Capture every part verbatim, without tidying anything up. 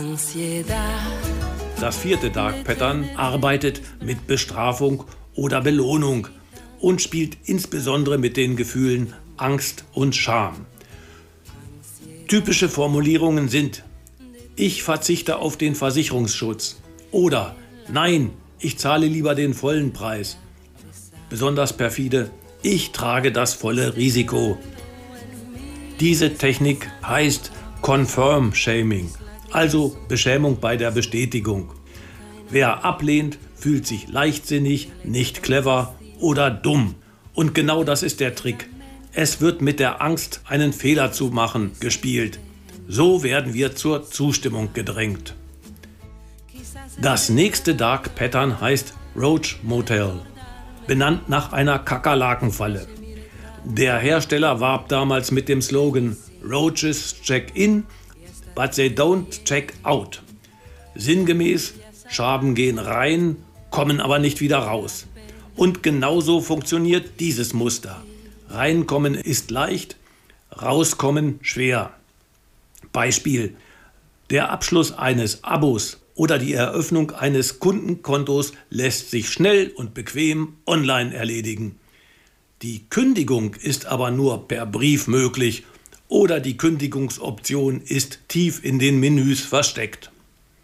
Das vierte Dark Pattern arbeitet mit Bestrafung oder Belohnung und spielt insbesondere mit den Gefühlen Angst und Scham. Typische Formulierungen sind: Ich verzichte auf den Versicherungsschutz oder Nein, ich zahle lieber den vollen Preis. Besonders perfide: Ich trage das volle Risiko. Diese Technik heißt Confirm Shaming, also Beschämung bei der Bestätigung. Wer ablehnt, fühlt sich leichtsinnig, nicht clever oder dumm. Und genau das ist der Trick. Es wird mit der Angst, einen Fehler zu machen, gespielt. So werden wir zur Zustimmung gedrängt. Das nächste Dark Pattern heißt Roach Motel, benannt nach einer Kakerlakenfalle. Der Hersteller warb damals mit dem Slogan Roaches check in, but they don't check out. Sinngemäß: Schaben gehen rein, kommen aber nicht wieder raus. Und genauso funktioniert dieses Muster. Reinkommen ist leicht, rauskommen schwer. Beispiel: Der Abschluss eines Abos oder die Eröffnung eines Kundenkontos lässt sich schnell und bequem online erledigen. Die Kündigung ist aber nur per Brief möglich oder die Kündigungsoption ist tief in den Menüs versteckt.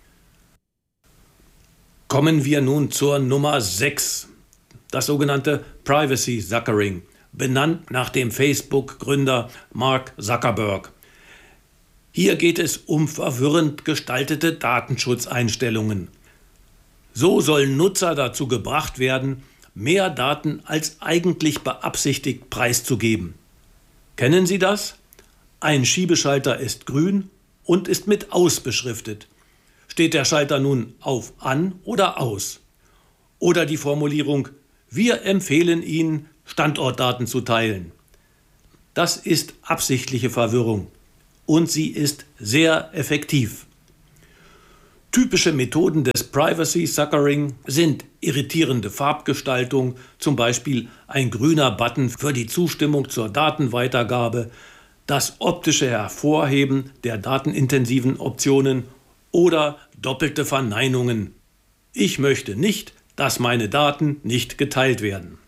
Kommen wir nun zur Nummer sechs, das sogenannte Privacy Suckering, benannt nach dem Facebook-Gründer Mark Zuckerberg. Hier geht es um verwirrend gestaltete Datenschutzeinstellungen. So sollen Nutzer dazu gebracht werden, mehr Daten als eigentlich beabsichtigt preiszugeben. Kennen Sie das? Ein Schiebeschalter ist grün und ist mit Aus beschriftet. Steht der Schalter nun auf An oder Aus? Oder die Formulierung: Wir empfehlen Ihnen, Standortdaten zu teilen. Das ist absichtliche Verwirrung und sie ist sehr effektiv. Typische Methoden des Privacy Suckering sind irritierende Farbgestaltung, zum Beispiel ein grüner Button für die Zustimmung zur Datenweitergabe, das optische Hervorheben der datenintensiven Optionen oder doppelte Verneinungen. Ich möchte nicht, dass meine Daten nicht geteilt werden.